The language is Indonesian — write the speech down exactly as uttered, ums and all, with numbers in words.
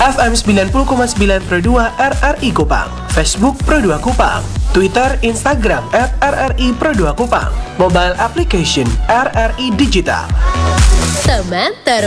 F M sembilan puluh koma sembilan Pro dua R R I Kupang, Facebook Pro dua Kupang, Twitter, Instagram at R R I Pro dua Kupang, mobile application R R I Digital. Teman ter